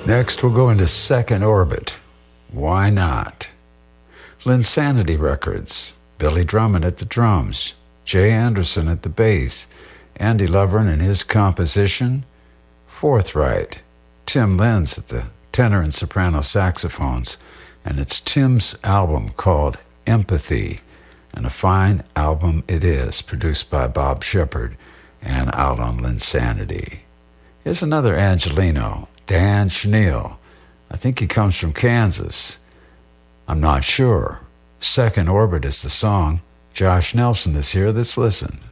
Next, we'll go into Second Orbit. Why Not? Linsanity Records. Billy Drummond at the drums. Jay Anderson at the bass. Andy Lovren and his composition. Forthright. Tim Lenz at the tenor and soprano saxophones. And it's Tim's album called Empathy. And a fine album it is, produced by Bob Shepard and out on Linsanity. Here's another Angelino, Dan Schneill. I think he comes from Kansas. I'm not sure. Second Orbit is the song. Josh Nelson is here. Let's listen.